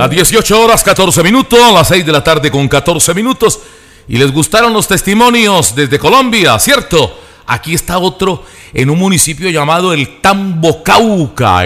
Las 18 horas 14 minutos, a las 6 de la tarde con 14 minutos. Y les gustaron los testimonios desde Colombia, ¿cierto? Aquí está otro en un municipio llamado el Tambo Cauca,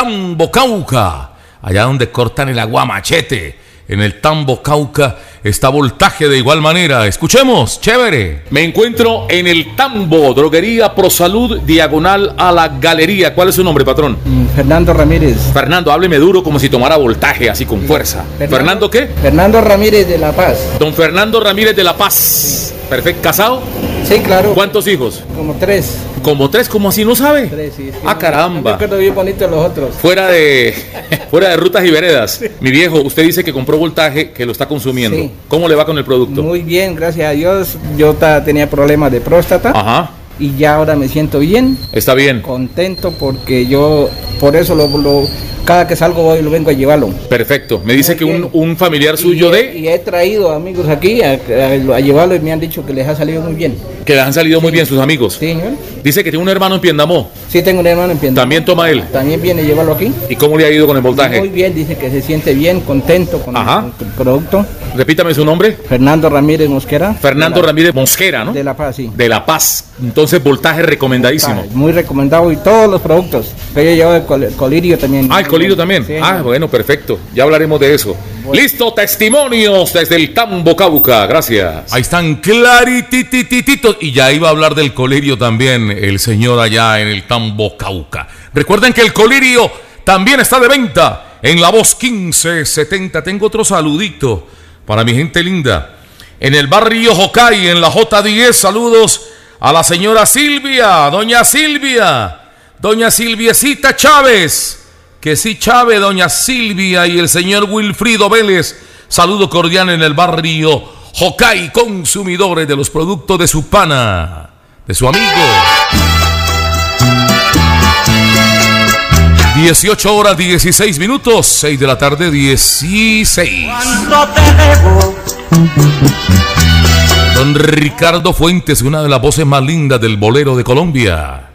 allá donde cortan el agua a machete. En el Tambo Cauca está Voltaje de igual manera. Escuchemos, chévere. Me encuentro en el Tambo, droguería Prosalud, diagonal a la galería. ¿Cuál es su nombre, patrón? Fernando Ramírez. Fernando, hábleme duro como si tomara voltaje, así con fuerza. ¿Fernando qué? Fernando Ramírez de La Paz. Don Fernando Ramírez de La Paz. Sí. Perfecto. ¿Casado? Sí, claro. ¿Cuántos hijos? Como 3. ¿Como 3? ¿Cómo así? ¿No sabe? 3, sí. Ah, caramba. Yo creo bien bonito los otros. Fuera de rutas y veredas. Sí. Mi viejo, usted dice que compró voltaje, que lo está consumiendo. Sí. ¿Cómo le va con el producto? Muy bien, gracias a Dios. Yo tenía problemas de próstata. Ajá. Y ya ahora me siento bien. Está bien. Contento porque yo, por eso cada que salgo hoy lo vengo a llevarlo. Perfecto. Me dice que un familiar suyo y he traído amigos aquí a llevarlo y me han dicho que les ha salido muy bien. Que les han salido muy bien sus amigos. Sí, señor. Dice que tiene un hermano en Piendamó. Sí, tengo un hermano en Piendamó. ¿También toma él? También viene a llevarlo aquí. ¿Y cómo le ha ido con el voltaje? Muy bien, dice que se siente bien, contento con el producto. Repítame su nombre. Fernando Ramírez Mosquera. Fernando Ramírez Mosquera, ¿no? De La Paz, sí. De La Paz. Entonces, voltaje recomendadísimo. Voltaje, muy recomendado y todos los productos. Pero yo llevo el colirio también. Ah, el colirio también. Sí, bueno, perfecto. Ya hablaremos de eso. Bueno. Listo, testimonios desde el Tambo Cauca. Gracias. Ahí están clarititititos. Y ya iba a hablar del colirio también, el señor allá en el Tambo Cauca. Recuerden que el colirio también está de venta en La Voz 1570. Tengo otro saludito para mi gente linda. En el barrio Jocay, en la J10, saludos a la señora Silvia, doña Silviecita Chávez. Que sí, Chávez, doña Silvia y el señor Wilfrido Vélez. Saludo cordial en el barrio Jocay, consumidores de los productos de su pana, de su amigo. 18 horas 16 minutos, 6 de la tarde 16. ¿Cuánto te debo? Don Ricardo Fuentes, una de las voces más lindas del bolero de Colombia.